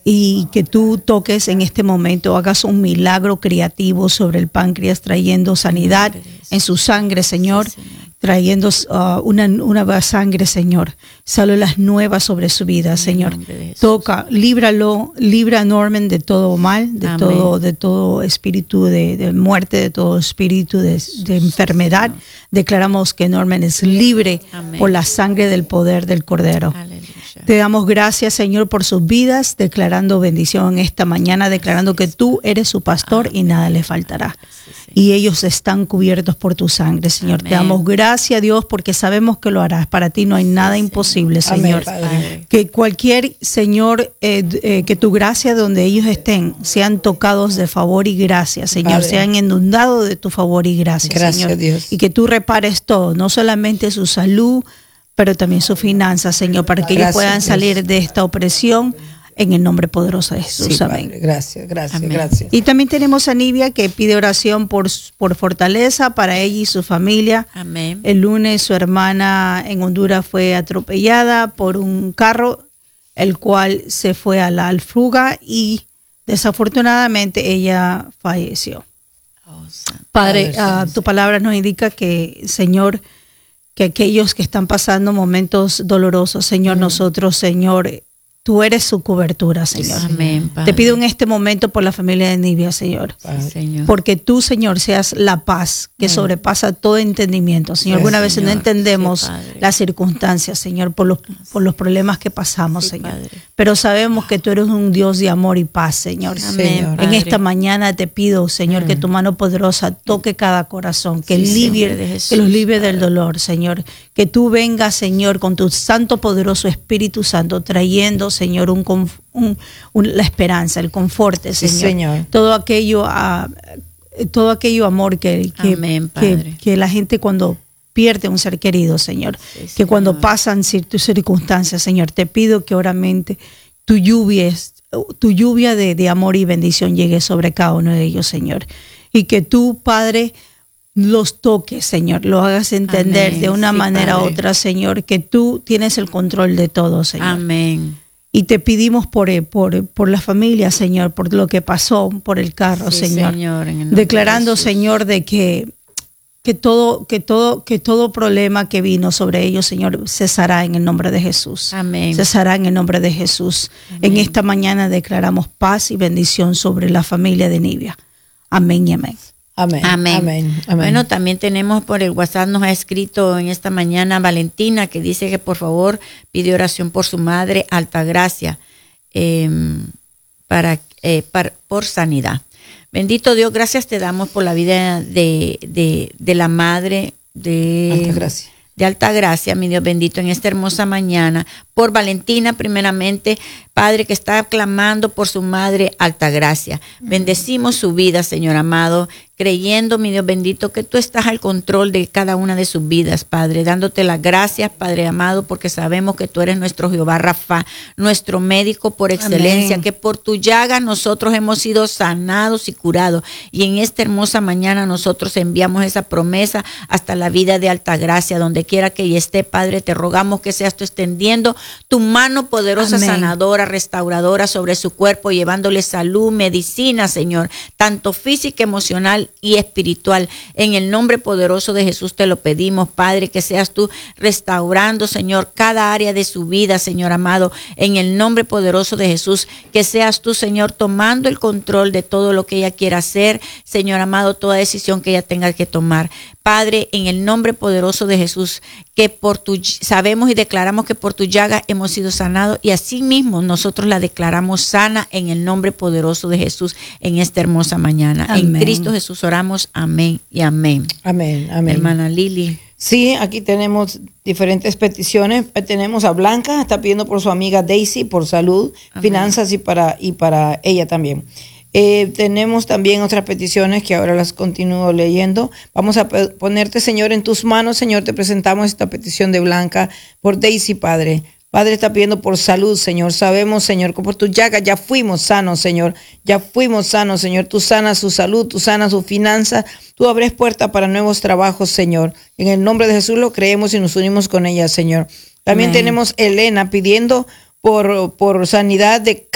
y que tú toques en este momento, hagas un milagro creativo sobre el páncreas, trayendo sanidad en su sangre, Señor, trayendo una nueva sangre, Señor, células nuevas sobre su vida, Señor. Toca, libra a Norman de todo mal, de todo espíritu de muerte, de todo espíritu de enfermedad. Declaramos que Norman es libre por la sangre del poder del Cordero. Te damos gracias, Señor, por sus vidas, declarando bendición esta mañana, declarando que tú eres su pastor y nada le faltará. Y ellos están cubiertos por tu sangre, Señor. Te damos gracias, Dios, porque sabemos que lo harás. Para ti no hay nada imposible, Señor. Que cualquier, Señor, que tu gracia donde ellos estén, sean tocados de favor y gracia, Señor. Sean inundados de tu favor y gracia, Señor. Dios. Y que tú repares todo, no solamente su salud, pero también sus finanzas, Señor, para que ellos puedan salir de esta opresión en el nombre poderoso de Jesús. Amén. Gracias. Y también tenemos a Nivia, que pide oración por fortaleza para ella y su familia. Amén. El lunes su hermana en Honduras fue atropellada por un carro, el cual se fue a la fuga y desafortunadamente ella falleció. Padre, tu palabra nos indica que, Señor, que aquellos que están pasando momentos dolorosos, Señor, nosotros, Señor, tú eres su cobertura, Señor. Amén, Padre. Te pido en este momento por la familia de Nivia, Señor. Sí, Señor. Porque tú, Señor, seas la paz que sobrepasa todo entendimiento. Señor, algunas veces no entendemos las circunstancias, Señor, por los problemas que pasamos, Señor. Padre. Pero sabemos que tú eres un Dios de amor y paz, Señor. Amén, En esta mañana te pido, Señor, que tu mano poderosa toque cada corazón, que los libere del dolor, Señor. Que tú vengas, Señor, con tu santo, poderoso Espíritu Santo, trayendo, Señor, la esperanza, el conforte, Señor. Sí, Señor. Todo aquello amor Amén, que la gente cuando pierde un ser querido, Señor, que cuando pasan ciertas circunstancias, Señor, te pido que oramente tu lluvia de amor y bendición llegue sobre cada uno de ellos, Señor. Y que tú, Padre, los toques, Señor, lo hagas entender de una manera u otra, Señor, que tú tienes el control de todo, Señor. Amén. Y te pedimos por la familia, Señor, por lo que pasó, por el carro, Señor. Declarando, Señor, de que todo problema que vino sobre ellos, Señor, cesará en el nombre de Jesús. Amén. Cesará en el nombre de Jesús. Amén. En esta mañana declaramos paz y bendición sobre la familia de Nivia. Amén y amén. Amén. Amén. Amén. Amén. Bueno, también tenemos por el WhatsApp, nos ha escrito en esta mañana Valentina, que dice que por favor pide oración por su madre, Altagracia, por sanidad. Bendito Dios, gracias te damos por la vida de la madre de Altagracia, mi Dios bendito, en esta hermosa mañana. Por Valentina, primeramente, Padre, que está clamando por su madre Altagracia. Bendecimos su vida, Señor amado, creyendo, mi Dios bendito, que tú estás al control de cada una de sus vidas, Padre, dándote las gracias, Padre amado, porque sabemos que tú eres nuestro Jehová Rafa, nuestro médico por excelencia. Amén. Que por tu llaga nosotros hemos sido sanados y curados. Y en esta hermosa mañana nosotros enviamos esa promesa hasta la vida de Altagracia, donde quiera que ella esté, Padre, te rogamos que seas tú extendiendo tu mano poderosa, amén, sanadora, restauradora sobre su cuerpo, llevándole salud, medicina, Señor, tanto física, emocional y espiritual. En el nombre poderoso de Jesús te lo pedimos, Padre, que seas tú restaurando, Señor, cada área de su vida, Señor amado, en el nombre poderoso de Jesús, que seas tú, Señor, tomando el control de todo lo que ella quiera hacer, Señor amado, toda decisión que ella tenga que tomar. Padre, en el nombre poderoso de Jesús, que sabemos y declaramos que por tu llaga hemos sido sanados, y así mismo nosotros la declaramos sana en el nombre poderoso de Jesús en esta hermosa mañana. Amén. En Cristo Jesús oramos, amén y amén. Amén, amén. Hermana Lili. Sí, aquí tenemos diferentes peticiones. Tenemos a Blanca, está pidiendo por su amiga Daisy, por salud, amén, finanzas y para ella también. Tenemos también otras peticiones que ahora las continúo leyendo. Vamos a ponerte, Señor, en tus manos. Señor, te presentamos esta petición de Blanca por Daisy, Padre. Padre, está pidiendo por salud, Señor. Sabemos, Señor, que por tu llaga ya fuimos sanos, Señor. Ya fuimos sanos, Señor. Tú sanas su salud, tú sanas su finanzas. Tú abres puertas para nuevos trabajos, Señor. En el nombre de Jesús lo creemos y nos unimos con ella, Señor. También amén, tenemos Elena pidiendo por sanidad de